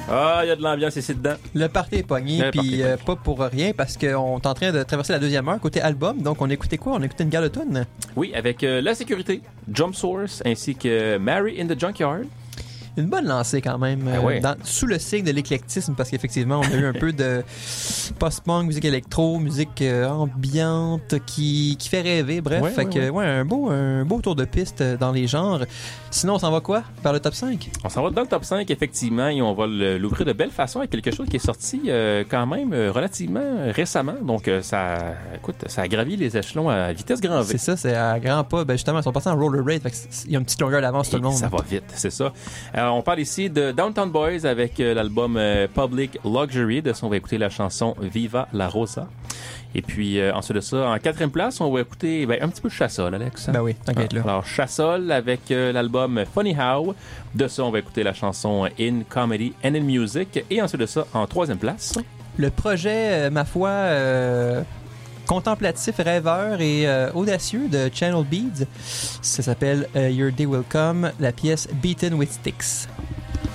Ah, il y a de l'ambiance ici dedans. Le party est pogné, puis pas pour rien, parce qu'on est en train de traverser la deuxième heure côté album. Donc, on écoutait quoi? On écoutait une gare de tunes? Oui, avec La Sécurité, Jump Source, ainsi que Mary in the Junkyard. Une bonne lancée quand même, ouais. sous le signe de l'éclectisme, parce qu'effectivement, on a eu un peu de post-punk, musique électro, musique ambiante qui fait rêver, bref. Ouais, fait que, ouais, un beau tour de piste dans les genres. Sinon, on s'en va quoi? Vers le top 5? On s'en va dans le top 5, effectivement, et on va l'ouvrir de belle façon avec quelque chose qui est sorti quand même relativement récemment. Donc, ça a gravi les échelons à vitesse grand V. C'est ça, c'est à grand pas. Ben justement, ils sont passés en roller rate, fait il y a une petite longueur d'avance tout le monde. Ça va vite, c'est ça. On parle ici de Downtown Boys avec l'album Public Luxury. De ça, on va écouter la chanson Viva la Rosa. Et puis, ensuite de ça, en 4e place, on va écouter un petit peu Chassol, Alex. Ben oui, t'inquiète là. Alors, Chassol avec l'album Funny How. De ça, on va écouter la chanson In Comedy and in Music. Et ensuite de ça, en 3e place, le projet, ma foi, contemplatif, rêveur et audacieux de Channel Beads. Ça s'appelle Your Day Will Come, la pièce Beaten with Sticks.